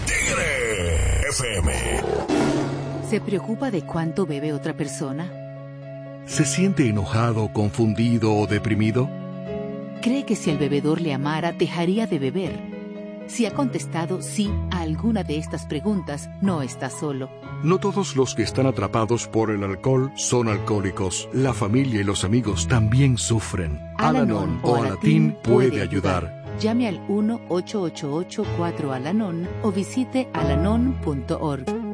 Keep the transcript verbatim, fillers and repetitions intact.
Tigre F M. ¿Se preocupa de cuánto bebe otra persona? ¿Se siente enojado, confundido o deprimido? ¿Cree que si el bebedor le amara, dejaría de beber? Si ha contestado sí a alguna de estas preguntas, no está solo. No todos los que están atrapados por el alcohol son alcohólicos. La familia y los amigos también sufren. Al-Anon o Alatín puede ayudar. Llame al uno ocho ocho ocho cuatro Al-Anon o visite alanon punto org.